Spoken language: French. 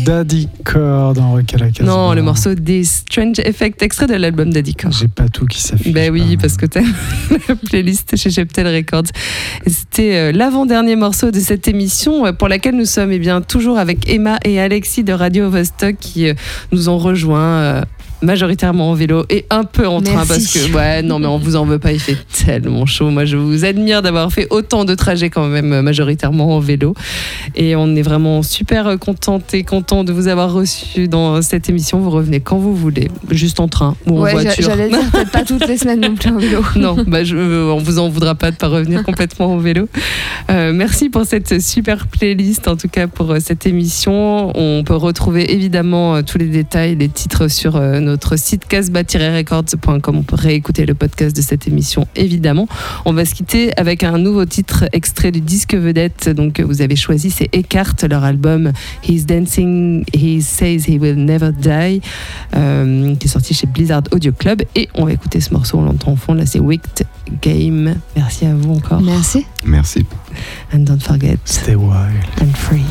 Daddy Core dans Rock à la Casbah. Non, le morceau des Strange Effect, extrait de l'album Daddy Core. J'ai pas tout qui s'affiche. Ben oui, parce que t'as la playlist chez Cheptel Records. Et c'était l'avant-dernier morceau de cette émission pour laquelle nous sommes toujours avec Emma et Alexis de Radio Vostok qui nous ont rejoints majoritairement en vélo et un peu en train. Merci. Parce que non mais on vous en veut pas, il fait tellement chaud. Moi je vous admire d'avoir fait autant de trajets quand même majoritairement en vélo et on est vraiment super contente et content de vous avoir reçu dans cette émission. Vous revenez quand vous voulez, juste en train ou en voiture. J'allais dire peut-être pas toutes les semaines non plus en vélo. Non, on vous en voudra pas de pas revenir complètement en vélo. Merci pour cette super playlist, en tout cas pour cette émission. On peut retrouver évidemment tous les détails, les titres sur notre site casbah-records.com. On peut réécouter le podcast de cette émission, évidemment. On va se quitter avec un nouveau titre extrait du disque vedette. Donc, vous avez choisi, c'est Eckhart, leur album He's Dancing, He Says He Will Never Die, qui est sorti chez Blizzard Audio Club. Et on va écouter ce morceau, on l'entend au fond. Là, c'est Wicked Game. Merci à vous encore. Merci. Merci. And don't forget, Stay wild and free.